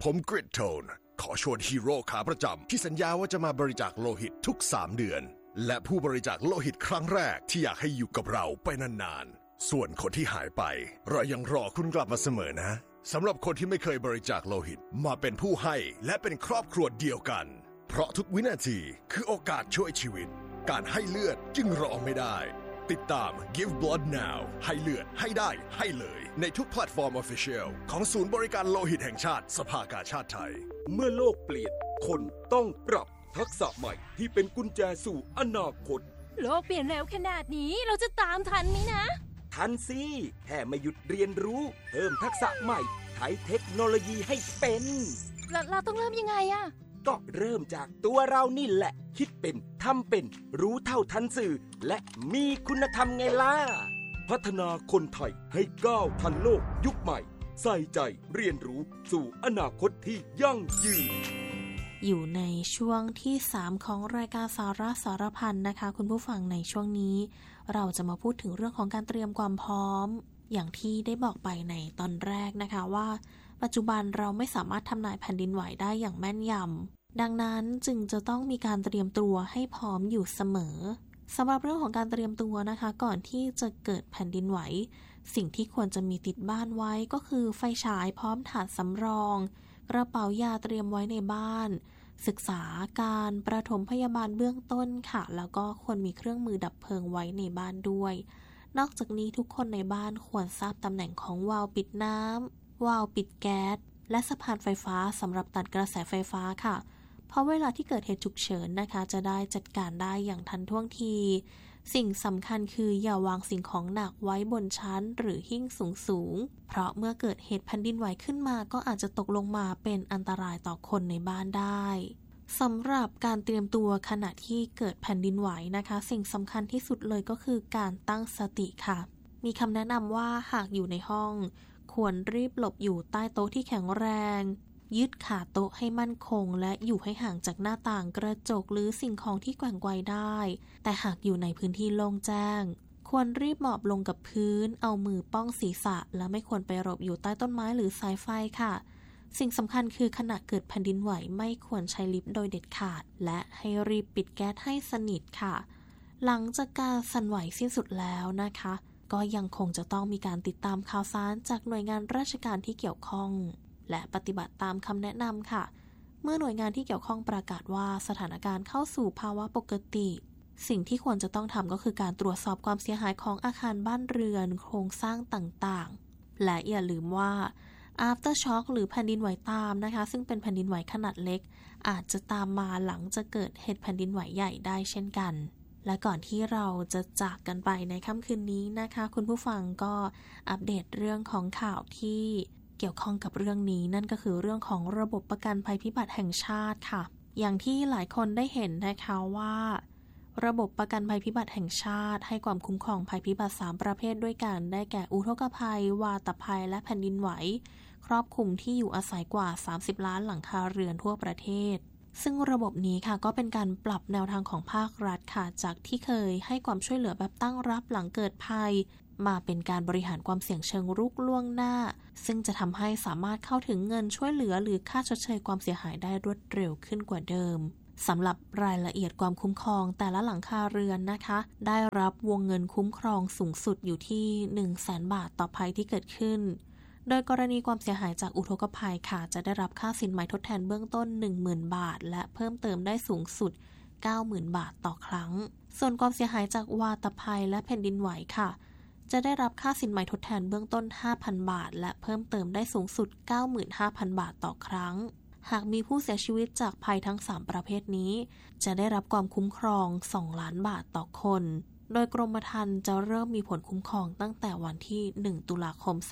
ผมกริดโทนขอชวนฮีโร่ขาประจำที่สัญญาว่าจะมาบริจาคโลหิตทุก3 เดือนและผู้บริจาคโลหิตครั้งแรกที่อยากให้อยู่กับเราไปนานๆส่วนคนที่หายไปเรายังรอคุณกลับมาเสมอนะสำหรับคนที่ไม่เคยบริจาคโลหิตมาเป็นผู้ให้และเป็นครอบครัวเดียวกันเพราะทุกวินาทีคือโอกาสช่วยชีวิตการให้เลือดจึงรอไม่ได้ติดตาม Give Blood Now ให้เลือดให้ได้ให้เลยในทุกแพลตฟอร์ม Official ของศูนย์บริการโลหิตแห่งชาติสภากาชาดไทยเมื่อโลกเปลี่ยนคนต้องปรับทักษะใหม่ที่เป็นกุญแจสู่อนาคตโลกเปลี่ยนเร็วขนาดนี้เราจะตามทันไหมนะทันสิแค่ไม่หยุดเรียนรู้เพิ่มทักษะใหม่ใช้เทคโนโลยีให้เป็นเราต้องเริ่มยังไงอะก็เริ่มจากตัวเรานี่แหละคิดเป็นทำเป็นรู้เท่าทันสื่อและมีคุณธรรมไงล่ะพัฒนาคนไทยให้ก้าวทันโลกยุคใหม่ใส่ใจเรียนรู้สู่อนาคตที่ยั่งยืนอยู่ในช่วงที่3ของรายการสาระสารพันนะคะคุณผู้ฟังในช่วงนี้เราจะมาพูดถึงเรื่องของการเตรียมความพร้อมอย่างที่ได้บอกไปในตอนแรกนะคะว่าปัจจุบันเราไม่สามารถทำนายแผ่นดินไหวได้อย่างแม่นยำดังนั้นจึงจะต้องมีการเตรียมตัวให้พร้อมอยู่เสมอสำหรับเรื่องของการเตรียมตัวนะคะก่อนที่จะเกิดแผ่นดินไหวสิ่งที่ควรจะมีติดบ้านไว้ก็คือไฟฉายพร้อมถาดสำรองกระเป๋ายาเตรียมไว้ในบ้านศึกษาการประถมพยาบาลเบื้องต้นค่ะแล้วก็ควรมีเครื่องมือดับเพลิงไว้ในบ้านด้วยนอกจากนี้ทุกคนในบ้านควรทราบตำแหน่งของวาล์วปิดน้ำวาล์วปิดแก๊สและสะพานไฟฟ้าสำหรับตัดกระแสไฟฟ้าค่ะเพราะเวลาที่เกิดเหตุฉุกเฉินนะคะจะได้จัดการได้อย่างทันท่วงทีสิ่งสำคัญคืออย่าวางสิ่งของหนักไว้บนชั้นหรือหิ้งสูงเพราะเมื่อเกิดเหตุแผ่นดินไหวขึ้นมาก็อาจจะตกลงมาเป็นอันตรายต่อคนในบ้านได้สำหรับการเตรียมตัวขณะที่เกิดแผ่นดินไหวนะคะสิ่งสำคัญที่สุดเลยก็คือการตั้งสติค่ะมีคำแนะนำว่าหากอยู่ในห้องควรรีบหลบอยู่ใต้โต๊ะที่แข็งแรงยึดขาโต๊ะให้มั่นคงและอยู่ให้ห่างจากหน้าต่างกระจกหรือสิ่งของที่แกว่งไกวได้แต่หากอยู่ในพื้นที่โล่งแจ้งควรรีบหมอบลงกับพื้นเอามือป้องศีรษะและไม่ควรไปหลบอยู่ใต้ต้นไม้หรือสายไฟค่ะสิ่งสำคัญคือขณะเกิดแผ่นดินไหวไม่ควรใช้ลิฟต์โดยเด็ดขาดและให้รีบปิดแก๊สให้สนิทค่ะหลังจากการสั่นไหวสิ้นสุดแล้วนะคะก็ยังคงจะต้องมีการติดตามข่าวสารจากหน่วยงานราชการที่เกี่ยวข้องและปฏิบัติตามคำแนะนำค่ะเมื่อหน่วยงานที่เกี่ยวข้องประกาศว่าสถานการณ์เข้าสู่ภาวะปกติสิ่งที่ควรจะต้องทำก็คือการตรวจสอบความเสียหายของอาคารบ้านเรือนโครงสร้างต่างๆและอย่าลืมว่า after shock หรือแผ่นดินไหวตามนะคะซึ่งเป็นแผ่นดินไหวขนาดเล็กอาจจะตามมาหลังจะเกิดเหตุแผ่นดินไหวใหญ่ได้เช่นกันและก่อนที่เราจะจากกันไปในค่ำคืนนี้นะคะคุณผู้ฟังก็อัปเดตเรื่องของข่าวที่เกี่ยวข้องกับเรื่องนี้นั่นก็คือเรื่องของระบบประกันภัยพิบัติแห่งชาติค่ะอย่างที่หลายคนได้เห็นนะคะว่าระบบประกันภัยพิบัติแห่งชาติให้ความคุ้มครองภัยพิบัติ3ประเภทด้วยกันได้แก่อุทกภัยวาตภัยและแผ่นดินไหวครอบคลุมที่อยู่อาศัยกว่า30ล้านหลังคาเรือนทั่วประเทศซึ่งระบบนี้ค่ะก็เป็นการปรับแนวทางของภาครัฐค่ะจากที่เคยให้ความช่วยเหลือแบบตั้งรับหลังเกิดภัยมาเป็นการบริหารความเสี่ยงเชิงรุกล่วงหน้าซึ่งจะทำให้สามารถเข้าถึงเงินช่วยเหลือหรือค่าชดเชยความเสียหายได้รวดเร็วขึ้นกว่าเดิมสำหรับรายละเอียดความคุ้มครองแต่ละหลังคาเรือนนะคะได้รับวงเงินคุ้มครองสูงสุดอยู่ที่ 100,000 บาทต่อภัยที่เกิดขึ้นโดยกรณีความเสียหายจากอุทกภัยค่ะจะได้รับค่าสินไหมทดแทนเบื้องต้น 10,000 บาทและเพิ่มเติมได้สูงสุด 90,000 บาทต่อครั้งส่วนความเสียหายจากวาตภัยและแผ่นดินไหวค่ะจะได้รับค่าสินไหมทดแทนเบื้องต้น 5,000 บาทและเพิ่มเติมได้สูงสุด 95,000 บาทต่อครั้งหากมีผู้เสียชีวิตจากภัยทั้ง3ประเภทนี้จะได้รับความคุ้มครอง2ล้านบาทต่อคนโดยกรมธรรม์จะเริ่มมีผลคุ้มครองตั้งแต่วันที่1ตุลาคม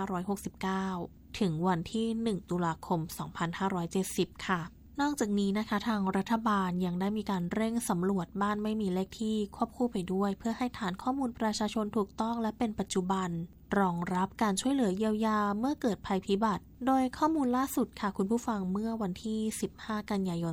2569ถึงวันที่1ตุลาคม2570ค่ะนอกจากนี้นะคะทางรัฐบาลยังได้มีการเร่งสำรวจบ้านไม่มีเลขที่ควบคู่ไปด้วยเพื่อให้ฐานข้อมูลประชาชนถูกต้องและเป็นปัจจุบันรองรับการช่วยเหลือเยียวยาเมื่อเกิดภัยพิบัติโดยข้อมูลล่าสุดค่ะคุณผู้ฟังเมื่อวันที่15กันยายน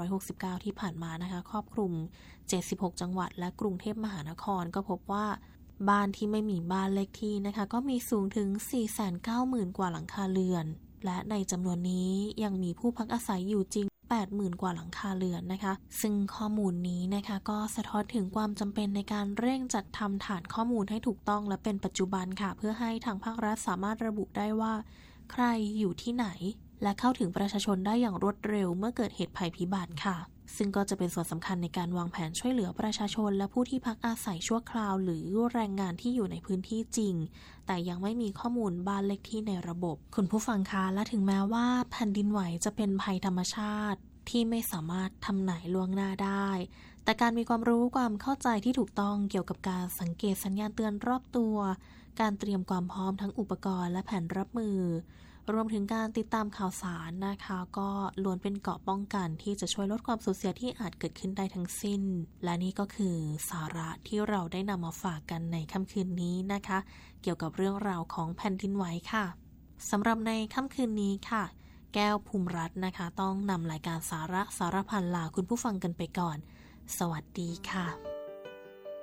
2569ที่ผ่านมานะคะครอบคลุม76จังหวัดและกรุงเทพมหานครก็พบว่าบ้านที่ไม่มีบ้านเลขที่นะคะก็มีสูงถึง 490,000 กว่าหลังคาเรือนและในจำนวนนี้ยังมีผู้พักอาศัยอยู่จริง 80,000 กว่าหลังคาเรือนนะคะซึ่งข้อมูลนี้นะคะก็สะท้อนถึงความจำเป็นในการเร่งจัดทำฐานข้อมูลให้ถูกต้องและเป็นปัจจุบันค่ะเพื่อให้ทางภาครัฐสามารถระบุได้ว่าใครอยู่ที่ไหนและเข้าถึงประชาชนได้อย่างรวดเร็วเมื่อเกิดเหตุภัยพิบัติค่ะซึ่งก็จะเป็นส่วนสำคัญในการวางแผนช่วยเหลือประชาชนและผู้ที่พักอาศัยชั่วคราวหรือแรงงานที่อยู่ในพื้นที่จริงแต่ยังไม่มีข้อมูลบ้านเลขที่ในระบบคุณผู้ฟังคะและถึงแม้ว่าแผ่นดินไหวจะเป็นภัยธรรมชาติที่ไม่สามารถทำนายล่วงหน้าได้แต่การมีความรู้ความเข้าใจที่ถูกต้องเกี่ยวกับการสังเกตสัญญาณเตือนรอบตัวการเตรียมความพร้อมทั้งอุปกรณ์และแผนรับมือรวมถึงการติดตามข่าวสารนะคะก็ล้วนเป็นเกราะป้องกันที่จะช่วยลดความสูญเสียที่อาจเกิดขึ้นได้ทั้งสิ้นและนี่ก็คือสาระที่เราได้นำมาฝากกันในค่ำคืนนี้นะคะเกี่ยวกับเรื่องราวของแผ่นดินไหวค่ะสำหรับในค่ำคืนนี้ค่ะแก้วภูมิรัตน์นะคะต้องนำรายการสาระสารพันลาคุณผู้ฟังกันไปก่อนสวัสดีค่ะ